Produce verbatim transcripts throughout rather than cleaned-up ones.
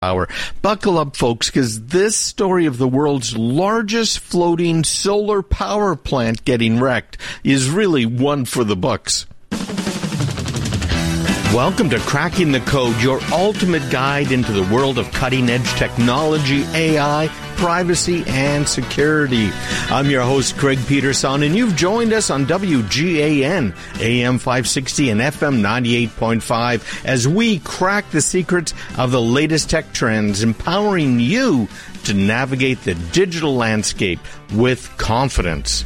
Power. Buckle up, folks, because this story of the world's largest floating solar power plant getting wrecked is really one for the books. Welcome to Cracking the Code, your ultimate guide into the world of cutting-edge technology, A I, privacy, and security. I'm your host, Craig Peterson, and you've joined us on W G A N, A M five sixty and F M ninety-eight point five, as we crack the secrets of the latest tech trends, empowering you to navigate the digital landscape with confidence.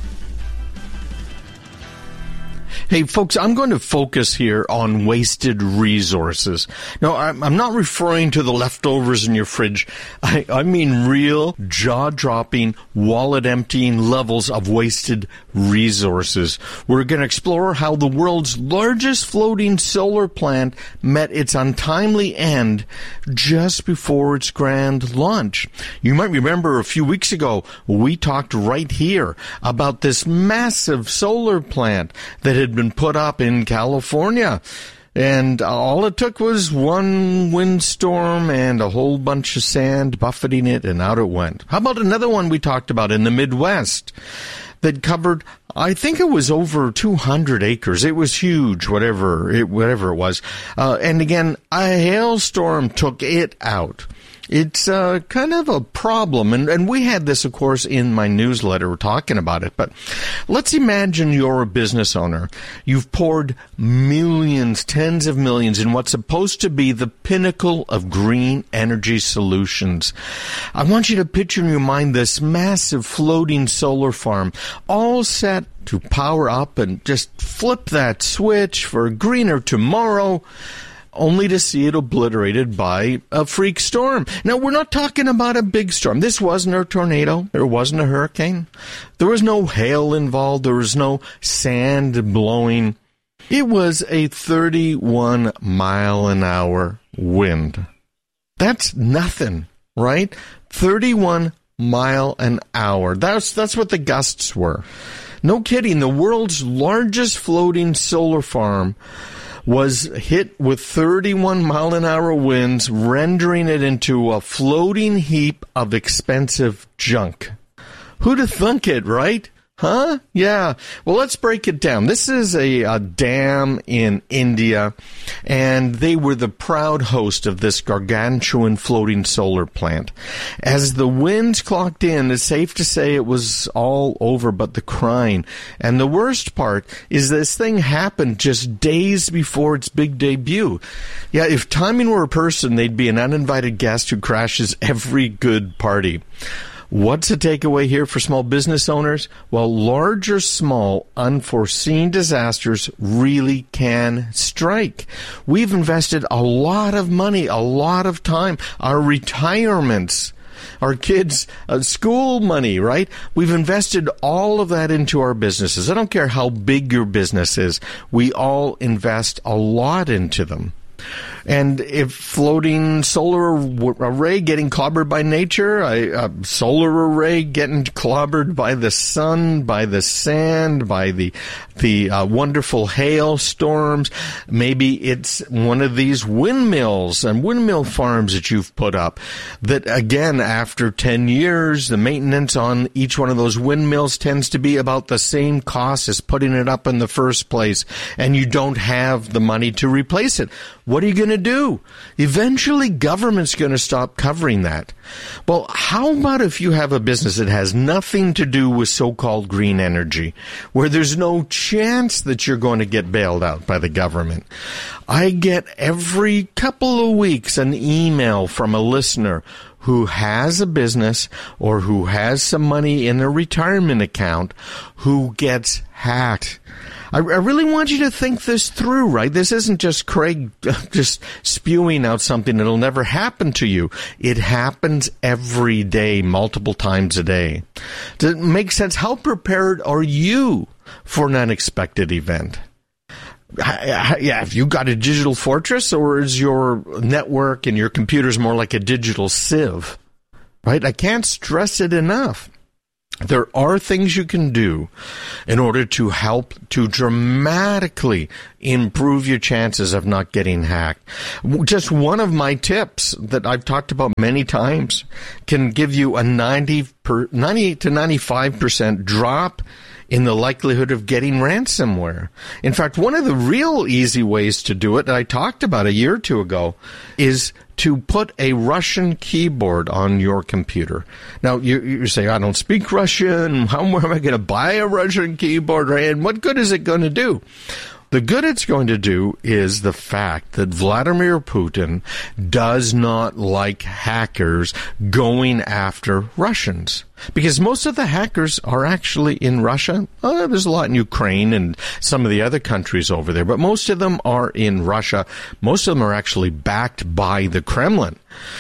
Hey, folks, I'm going to focus here on wasted resources. Now, I'm not referring to the leftovers in your fridge. I, I mean real, jaw-dropping, wallet-emptying levels of wasted resources. We're going to explore how the world's largest floating solar plant met its untimely end just before its grand launch. You might remember a few weeks ago, we talked right here about this massive solar plant that had been put up in California. And all it took was one windstorm and a whole bunch of sand buffeting it, and out it went. How about another one we talked about in the Midwest that covered, I think it was over two hundred acres. It was huge, whatever it, whatever it was. Uh, and again, a hailstorm took it out. It's uh, kind of a problem, and, and we had this, of course, in my newsletter. We're talking about it, but let's imagine you're a business owner. You've poured millions, tens of millions in what's supposed to be the pinnacle of green energy solutions. I want you to picture in your mind this massive floating solar farm, all set to power up and just flip that switch for a greener tomorrow, only to see it obliterated by a freak storm. Now, we're not talking about a big storm. This wasn't a tornado. There wasn't a hurricane. There was no hail involved. There was no sand blowing. It was a thirty-one mile an hour wind. That's nothing, right? thirty-one mile an hour. That's, that's what the gusts were. No kidding. The world's largest floating solar farm was hit with thirty-one mile an hour winds, rendering it into a floating heap of expensive junk. Who'd have thunk it, right? Huh? Yeah. Well, let's break it down. This is a, a dam in India, and they were the proud host of this gargantuan floating solar plant. As the winds clocked in, it's safe to say it was all over but the crying. And the worst part is this thing happened just days before its big debut. Yeah, if timing were a person, they'd be an uninvited guest who crashes every good party. What's the takeaway here for small business owners? Well, large or small, unforeseen disasters really can strike. We've invested a lot of money, a lot of time, our retirements, our kids' uh, school money, right? We've invested all of that into our businesses. I don't care how big your business is. We all invest a lot into them. And if floating solar array getting clobbered by nature, a, a solar array getting clobbered by the sun, by the sand, by the the uh, wonderful hail storms, maybe it's one of these windmills and windmill farms that you've put up that, again, after ten years, the maintenance on each one of those windmills tends to be about the same cost as putting it up in the first place, and you don't have the money to replace it. What are you going to do? Eventually, government's going to stop covering that. Well, how about if you have a business that has nothing to do with so-called green energy, where there's no chance that you're going to get bailed out by the government? I get every couple of weeks an email from a listener who has a business or who has some money in their retirement account who gets hacked. I, I really want you to think this through, right? This isn't just Craig just spewing out something that'll never happen to you. It happens every day, multiple times a day. Does it make sense? How prepared are you for an unexpected event? Yeah, have you got a digital fortress, or is your network and your computers more like a digital sieve? Right? I can't stress it enough. There are things you can do in order to help to dramatically improve your chances of not getting hacked. Just one of my tips that I've talked about many times can give you a ninety per, ninety to ninety-five percent drop in the likelihood of getting ransomware. In fact, one of the real easy ways to do it that I talked about a year or two ago is to put a Russian keyboard on your computer. Now, you, you say, I don't speak Russian. How am I going to buy a Russian keyboard? And what good is it going to do? The good it's going to do is the fact that Vladimir Putin does not like hackers going after Russians. Because most of the hackers are actually in Russia. Oh, there's a lot in Ukraine and some of the other countries over there, but most of them are in Russia. Most of them are actually backed by the Kremlin.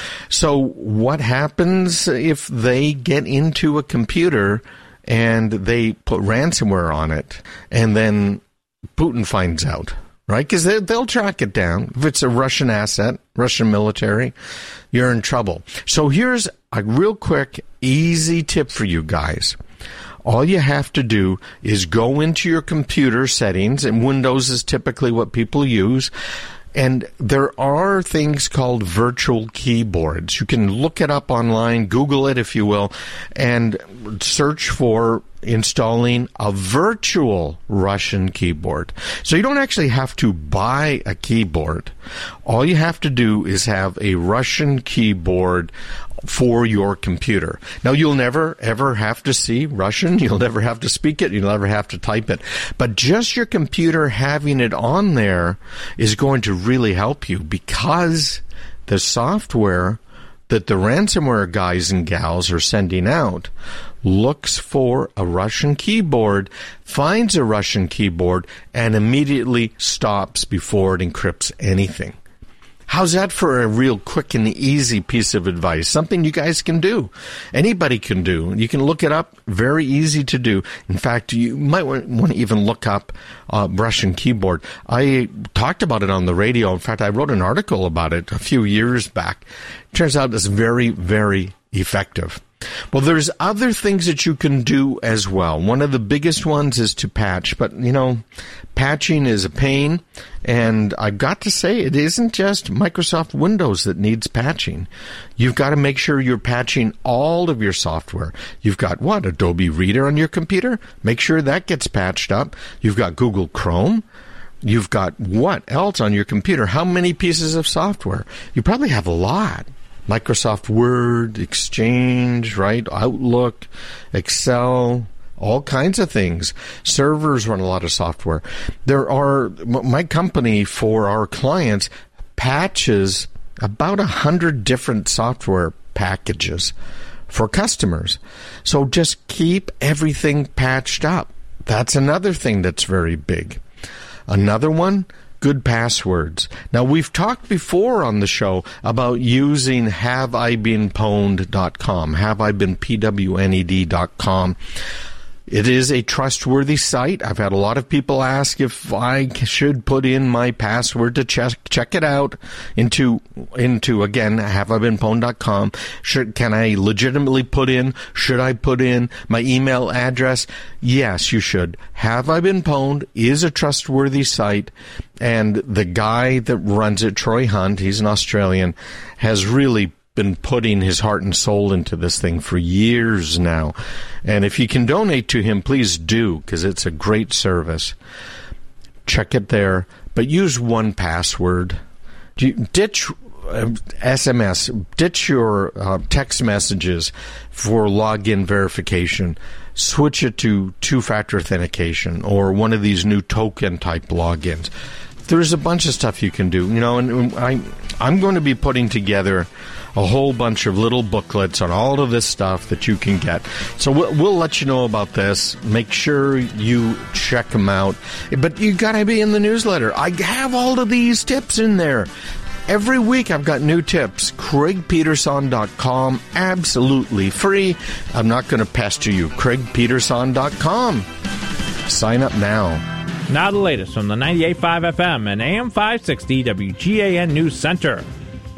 So what happens if they get into a computer and they put ransomware on it, and then Putin finds out, right? Because they, they'll track it down. If it's a Russian asset, Russian military, you're in trouble. So here's a real quick, easy tip for you guys. All you have to do is go into your computer settings, and Windows is typically what people use. And there are things called virtual keyboards. You can look it up online, Google it if you will, and search for installing a virtual Russian keyboard. So you don't actually have to buy a keyboard. All you have to do is have a Russian keyboard for your computer. Now, you'll never, ever have to see Russian. You'll never have to speak it. You'll never have to type it. But just your computer having it on there is going to really help you, because the software that the ransomware guys and gals are sending out looks for a Russian keyboard, finds a Russian keyboard, and immediately stops before it encrypts anything. How's that for a real quick and easy piece of advice? Something you guys can do. Anybody can do. You can look it up. Very easy to do. In fact, you might want to even look up uh, Russian keyboard. I talked about it on the radio. In fact, I wrote an article about it a few years back. Turns out it's very, very effective. Well, there's other things that you can do as well. One of the biggest ones is to patch, but, you know, patching is a pain, and I've got to say, it isn't just Microsoft Windows that needs patching. You've got to make sure you're patching all of your software. You've got, what, Adobe Reader on your computer? Make sure that gets patched up. You've got Google Chrome. You've got what else on your computer? How many pieces of software? You probably have a lot. Microsoft Word, Exchange, right? Outlook, Excel, all kinds of things. Servers run a lot of software. There are, my company for our clients patches about a hundred different software packages for customers. So just keep everything patched up. That's another thing that's very big. Another one, good passwords. Now, we've talked before on the show about using have I been pwned dot com, have I been P W N E D dot com. It is a trustworthy site. I've had a lot of people ask if I should put in my password to check check it out into, into again, have I been pwned dot com. Should, can I legitimately put in, should I put in my email address? Yes, you should. Have I Been Pwned is a trustworthy site, and the guy that runs it, Troy Hunt, he's an Australian, has really been putting his heart and soul into this thing for years now. And if you can donate to him, please do, because it's a great service. Check it there, but use one password. Ditch uh, S M S, ditch your uh, text messages for login verification. Switch it to two-factor authentication or one of these new token-type logins. There's a bunch of stuff you can do, you know, and I, I'm going to be putting together a whole bunch of little booklets on all of this stuff that you can get. So we'll, we'll let you know about this. Make sure you check them out. But you got to be in the newsletter. I have all of these tips in there. Every week I've got new tips. Craig Peterson dot com, absolutely free. I'm not going to pester you. Craig Peterson dot com. Sign up now. Now the latest from the ninety-eight point five F M and A M five sixty W G A N News Center.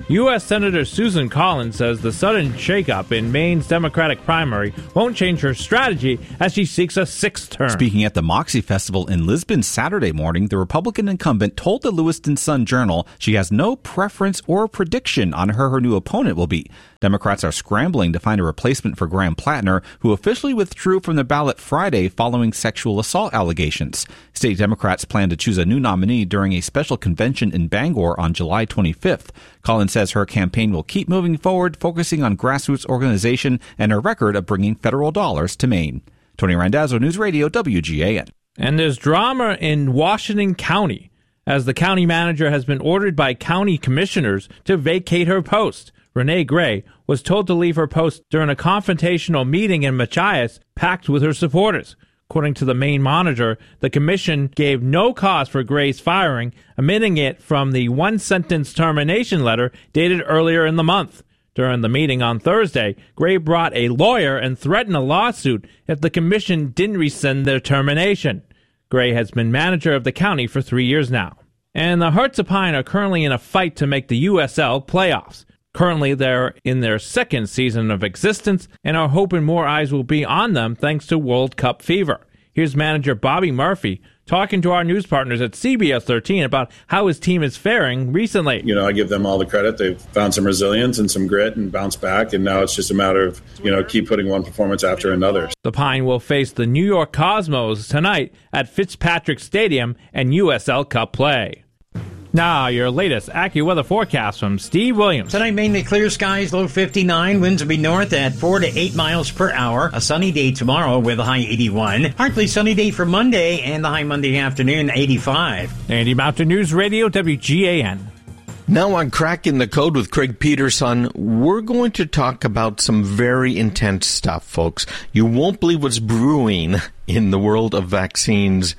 U S. Senator Susan Collins says the sudden shakeup in Maine's Democratic primary won't change her strategy as she seeks a sixth term. Speaking at the Moxie Festival in Lisbon Saturday morning, the Republican incumbent told the Lewiston Sun-Journal she has no preference or prediction on who her new opponent will be. Democrats are scrambling to find a replacement for Graham Plattner, who officially withdrew from the ballot Friday following sexual assault allegations. State Democrats plan to choose a new nominee during a special convention in Bangor on July twenty-fifth. Collins says her campaign will keep moving forward, focusing on grassroots organization and her record of bringing federal dollars to Maine. Tony Randazzo, News Radio, W G A N. And there's drama in Washington County, as the county manager has been ordered by county commissioners to vacate her post. Renee Gray was told to leave her post during a confrontational meeting in Machias packed with her supporters. According to the Maine Monitor, the commission gave no cause for Gray's firing, omitting it from the one-sentence termination letter dated earlier in the month. During the meeting on Thursday, Gray brought a lawyer and threatened a lawsuit if the commission didn't rescind their termination. Gray has been manager of the county for three years now. And the Hearts of Pine are currently in a fight to make the U S L playoffs. Currently, they're in their second season of existence and are hoping more eyes will be on them thanks to World Cup fever. Here's manager Bobby Murphy talking to our news partners at C B S thirteen about how his team is faring recently. You know, I give them all the credit. They've found some resilience and some grit and bounced back, and now it's just a matter of, you know, keep putting one performance after another. The Pine will face the New York Cosmos tonight at Fitzpatrick Stadium and U S L Cup play. Now, your latest AccuWeather forecast from Steve Williams. Tonight, mainly clear skies, low fifty-nine. Winds will be north at four to eight miles per hour. A sunny day tomorrow with a high eighty-one. Partly sunny day for Monday and the high Monday afternoon, eighty-five. Andy Mountain News Radio, W G A N. Now on Cracking the Code with Craig Peterson, we're going to talk about some very intense stuff, folks. You won't believe what's brewing in the world of vaccines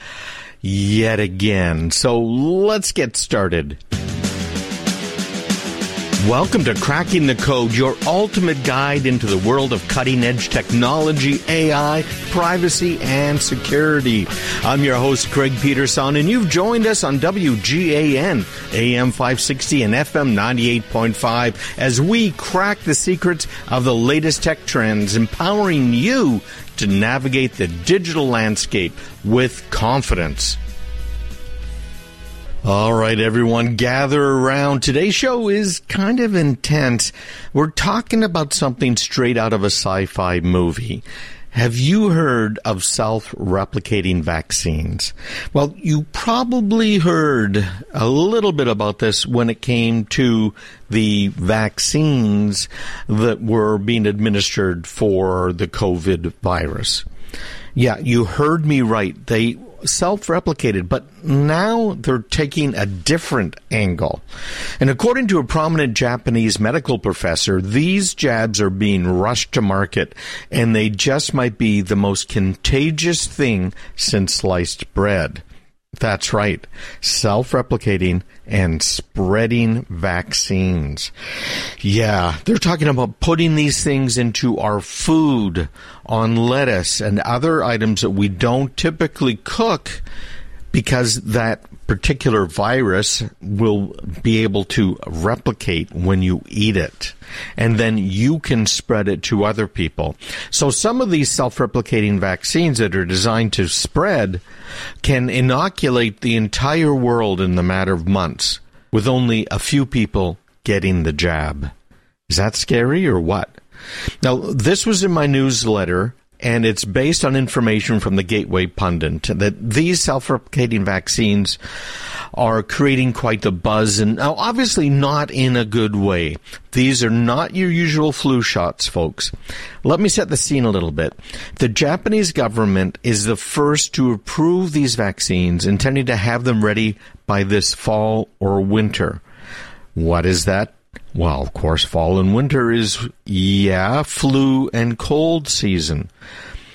yet again. So let's get started. Welcome to Cracking the Code, your ultimate guide into the world of cutting-edge technology, A I, privacy, and security. I'm your host, Craig Peterson, and you've joined us on W G A N, A M five sixty and F M ninety-eight point five, as we crack the secrets of the latest tech trends, empowering you to navigate the digital landscape with confidence. All right, everyone, gather around. Today's show is kind of intense. We're talking about something straight out of a sci-fi movie. Have you heard of self-replicating vaccines? Well, you probably heard a little bit about this when it came to the vaccines that were being administered for the COVID virus. Yeah, you heard me right. They self-replicated, but now they're taking a different angle. And according to a prominent Japanese medical professor, these jabs are being rushed to market, and they just might be the most contagious thing since sliced bread. That's right, self-replicating and spreading vaccines. Yeah, they're talking about putting these things into our food, on lettuce, and other items that we don't typically cook, because that particular virus will be able to replicate when you eat it. And then you can spread it to other people. So some of these self-replicating vaccines that are designed to spread can inoculate the entire world in the matter of months, with only a few people getting the jab. Is that scary or what? Now, this was in my newsletter, and it's based on information from the Gateway Pundit, that these self-replicating vaccines are creating quite the buzz, and now obviously not in a good way. These are not your usual flu shots, folks. Let me set the scene a little bit. The Japanese government is the first to approve these vaccines, intending to have them ready by this fall or winter. What is that? Well, of course, fall and winter is, yeah, flu and cold season.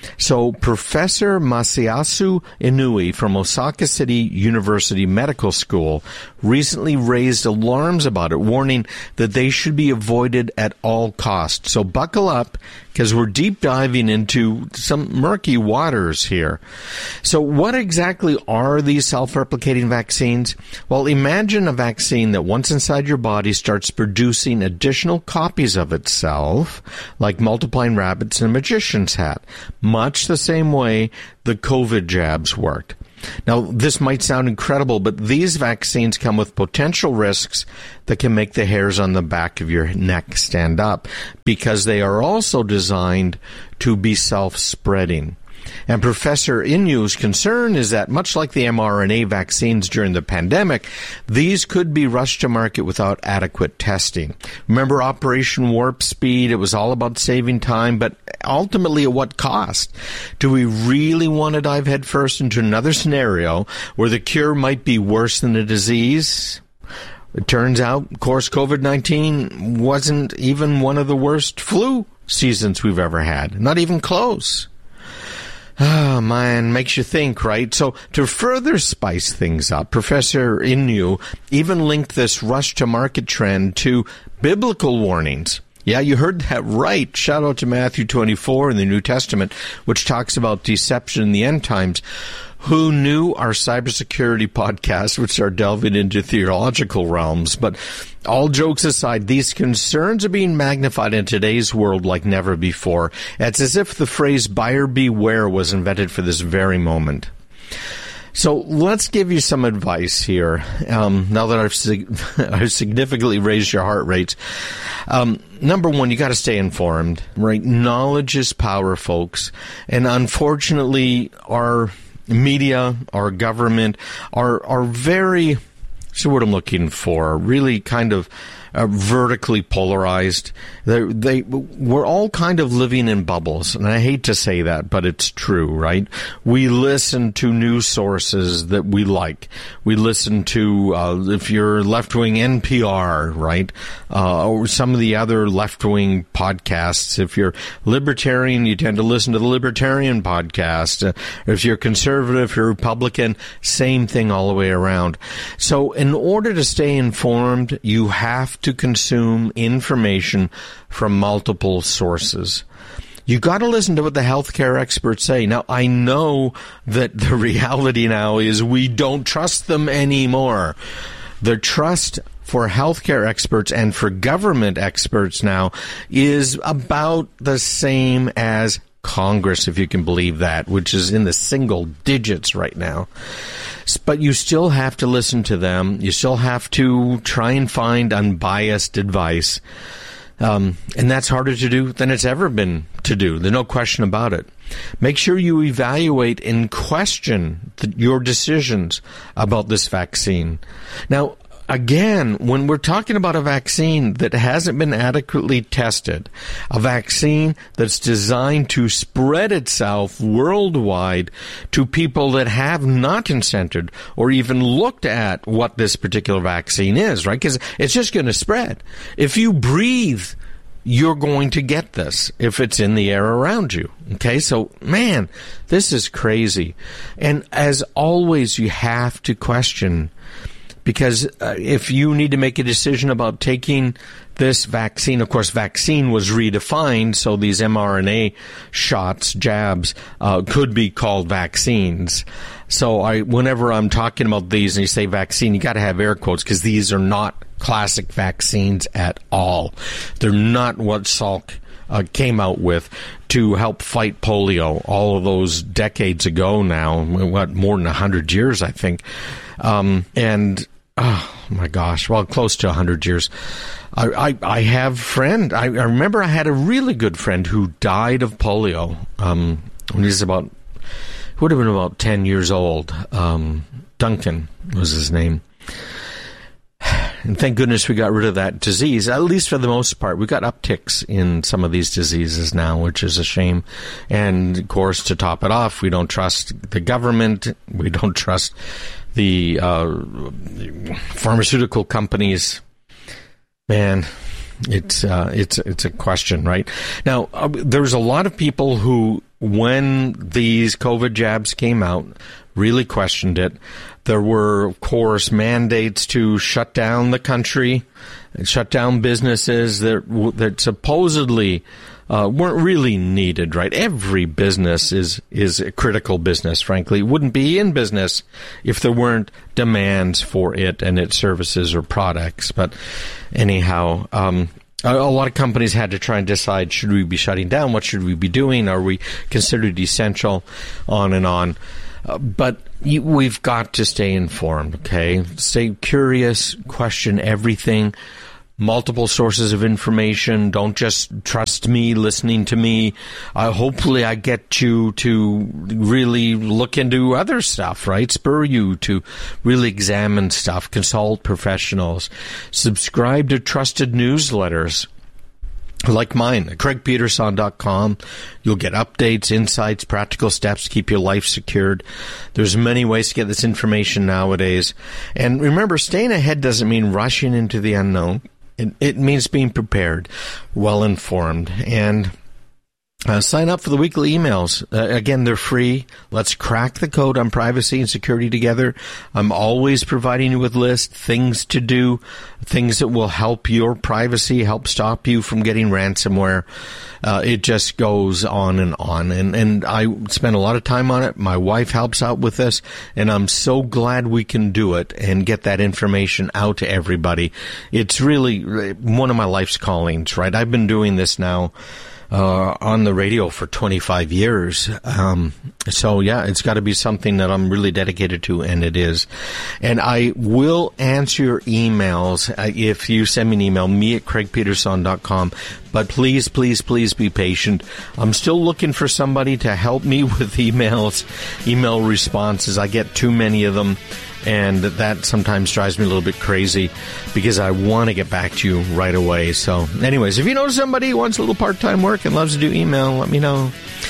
So Professor Masayasu Inui from Osaka City University Medical School recently raised alarms about it, warning that they should be avoided at all costs. So buckle up, because we're deep diving into some murky waters here. So what exactly are these self-replicating vaccines? Well, imagine a vaccine that once inside your body starts producing additional copies of itself, like multiplying rabbits in a magician's hat, much the same way the COVID jabs worked. Now, this might sound incredible, but these vaccines come with potential risks that can make the hairs on the back of your neck stand up, because they are also designed to be self-spreading. And Professor Inu's concern is that, much like the mRNA vaccines during the pandemic, these could be rushed to market without adequate testing. Remember Operation Warp Speed? It was all about saving time, but ultimately at what cost? Do we really want to dive headfirst into another scenario where the cure might be worse than the disease? It turns out, of course, COVID nineteen wasn't even one of the worst flu seasons we've ever had. Not even close. Oh, man, makes you think, right? So to further spice things up, Professor Inu even linked this rush-to-market trend to biblical warnings. Yeah, you heard that right. Shout out to Matthew twenty-four in the New Testament, which talks about deception in the end times. Who knew our cybersecurity podcast would start delving into theological realms? But all jokes aside, these concerns are being magnified in today's world like never before. It's as if the phrase buyer beware was invented for this very moment. So let's give you some advice here. Um, now that I've, sig- I've significantly raised your heart rates. Um, number one, you got to stay informed, right? Knowledge is power, folks. And unfortunately, our media, our government are are very, see what I'm looking for, really kind of uh, vertically polarized. They, they, we're all kind of living in bubbles, and I hate to say that, but it's true, right? We listen to news sources that we like. We listen to, uh, if you're left-wing, N P R, right? Uh, or some of the other left-wing podcasts. If you're libertarian, you tend to listen to the libertarian podcast. Uh, if you're conservative, if you're Republican, same thing all the way around. So in order to stay informed, you have to consume information from multiple sources. You got to listen to what the healthcare experts say. Now, I know that the reality now is we don't trust them anymore. The trust for healthcare experts and for government experts now is about the same as Congress, if you can believe that, which is in the single digits right now. But you still have to listen to them. You still have to try and find unbiased advice. Um, and that's harder to do than it's ever been to do. There's no question about it. Make sure you evaluate and question the, your decisions about this vaccine. Now, again, when we're talking about a vaccine that hasn't been adequately tested, a vaccine that's designed to spread itself worldwide to people that have not consented or even looked at what this particular vaccine is, right? Because it's just going to spread. If you breathe, you're going to get this if it's in the air around you. Okay, so, man, this is crazy. And as always, you have to question. Because uh, if you need to make a decision about taking this vaccine, of course, vaccine was redefined, so these mRNA shots, jabs, uh, could be called vaccines. So I, whenever I'm talking about these and you say vaccine, you got to have air quotes, because these are not classic vaccines at all. They're not what Salk uh, came out with to help fight polio all of those decades ago now, what, more than one hundred years, I think. Um, and oh my gosh, well, close to one hundred years. I, I, I have a friend. I, I remember I had a really good friend who died of polio um, when he was about, would have been about ten years old. Um, Duncan was his name. And thank goodness we got rid of that disease, at least for the most part. We got upticks in some of these diseases now, which is a shame. And, of course, to top it off, we don't trust the government. We don't trust the uh, pharmaceutical companies. Man, it's uh, it's it's a question, right? Now, uh, there's a lot of people who when these COVID jabs came out, really questioned it. There were, of course, mandates to shut down the country, shut down businesses that that supposedly uh, weren't really needed, right? Every business is is a critical business, frankly. It wouldn't be in business if there weren't demands for it and its services or products. But anyhow, um, a, a lot of companies had to try and decide, should we be shutting down? What should we be doing? Are we considered essential? On and on. Uh, but you, we've got to stay informed, okay? Stay curious, question everything, multiple sources of information. Don't just trust me, listening to me. Uh, hopefully I get you to really look into other stuff, right? Spur you to really examine stuff, consult professionals, subscribe to trusted newsletters like mine at craig peterson dot com. You'll get updates, insights, practical steps to keep your life secured. There's many ways to get this information nowadays. And remember, staying ahead doesn't mean rushing into the unknown. It, it means being prepared, well-informed, and Uh, sign up for the weekly emails. Uh, again, they're free. Let's crack the code on privacy and security together. I'm always providing you with lists, things to do, things that will help your privacy, help stop you from getting ransomware. Uh, it just goes on and on. And, and I spend a lot of time on it. My wife helps out with this, and I'm so glad we can do it and get that information out to everybody. It's really one of my life's callings, right? I've been doing this now Uh, on the radio for twenty-five years. Um, so yeah, it's got to be something that I'm really dedicated to, and it is. And I will answer your emails uh, if you send me an email, me at craig peterson dot com. But please, please, please be patient. I'm still looking for somebody to help me with emails, email responses. I get too many of them, and that sometimes drives me a little bit crazy because I want to get back to you right away. So anyways, if you know somebody who wants a little part-time work and loves to do email, let me know.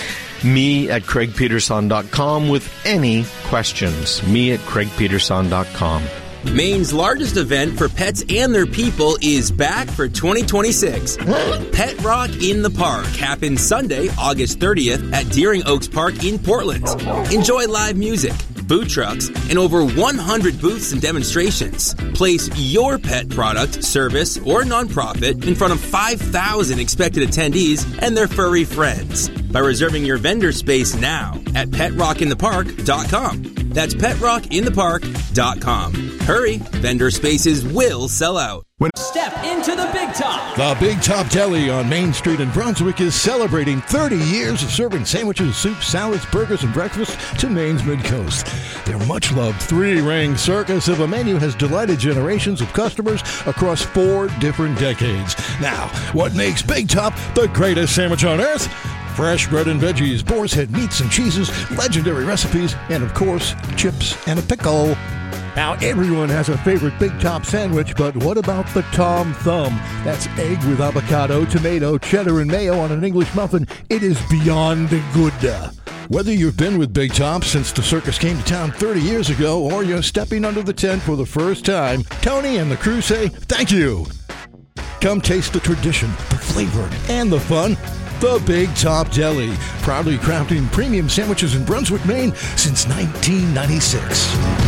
Me at craig peterson dot com with any questions. Me at craig peterson dot com. Maine's largest event for pets and their people is back for twenty twenty-six. Pet Rock in the Park happens Sunday, August thirtieth at Deering Oaks Park in Portland. Enjoy live music, food trucks, and over one hundred booths and demonstrations. Place your pet product, service, or nonprofit in front of five thousand expected attendees and their furry friends by reserving your vendor space now at pet rock in the park dot com. That's pet rock in the park dot com. Hurry, vendor spaces will sell out. When Step into the Big Top. The Big Top Deli on Main Street in Brunswick is celebrating thirty years of serving sandwiches, soups, salads, burgers, and breakfast to Maine's Mid-Coast. Their much-loved three-ring circus of a menu has delighted generations of customers across four different decades. Now, what makes Big Top the greatest sandwich on earth? Fresh bread and veggies, boar's head meats and cheeses, legendary recipes, and, of course, chips and a pickle. Now, everyone has a favorite Big Top sandwich, but what about the Tom Thumb? That's egg with avocado, tomato, cheddar, and mayo on an English muffin. It is beyond good. Whether you've been with Big Top since the circus came to town thirty years ago, or you're stepping under the tent for the first time, Tony and the crew say thank you. Come taste the tradition, the flavor, and the fun. The Big Top Deli, proudly crafting premium sandwiches in Brunswick, Maine since nineteen ninety-six.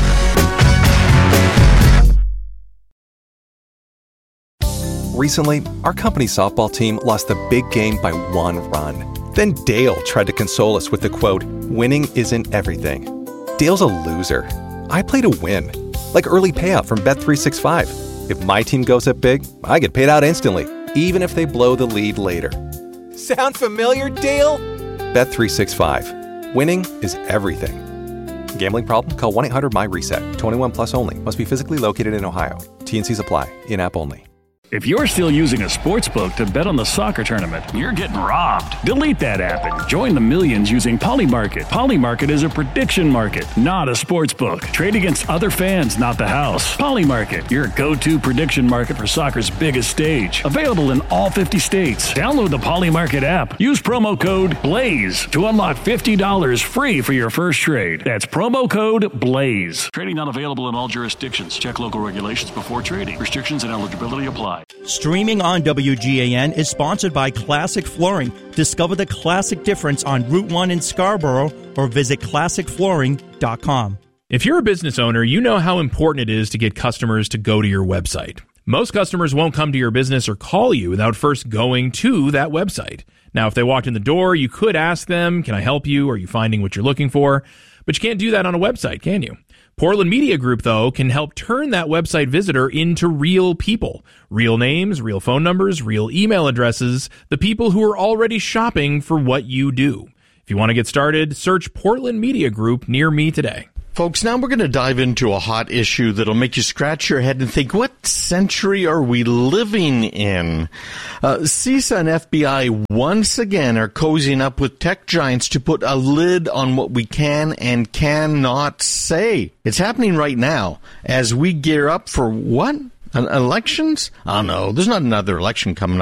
Recently, our company softball team lost the big game by one run. Then Dale tried to console us with the quote, "Winning isn't everything." Dale's a loser. I play to win, like early payout from Bet three sixty-five. If my team goes up big, I get paid out instantly, even if they blow the lead later. Sound familiar, Dale? Bet three sixty-five. Winning is everything. Gambling problem? Call one eight hundred M Y reset. twenty-one plus only. Must be physically located in Ohio. T and Cs apply. In-app only. If you're still using a sportsbook to bet on the soccer tournament, you're getting robbed. Delete that app and join the millions using Polymarket. Polymarket is a prediction market, not a sportsbook. Trade against other fans, not the house. Polymarket, your go-to prediction market for soccer's biggest stage. Available in all fifty states. Download the Polymarket app. Use promo code BLAZE to unlock fifty dollars free for your first trade. That's promo code BLAZE. Trading not available in all jurisdictions. Check local regulations before trading. Restrictions and eligibility apply. apply. Streaming on W G A N is sponsored by Classic Flooring. Discover the classic difference on Route one in Scarborough or visit classic flooring dot com. If you're a business owner, you know how important it is to get customers to go to your website. Most customers won't come to your business or call you without first going to that website. Now, if they walked in the door, you could ask them, can I help you? Are you finding what you're looking for? But you can't do that on a website, can you? Portland Media Group, though, can help turn that website visitor into real people. Real names, real phone numbers, real email addresses, the people who are already shopping for what you do. If you want to get started, search Portland Media Group near me today. Folks, now we're going to dive into a hot issue that'll make you scratch your head and think, what century are we living in? Uh, CISA and F B I once again are cozying up with tech giants to put a lid on what we can and cannot say. It's happening right now as we gear up for what? Elections? Oh no, there's not another election coming up.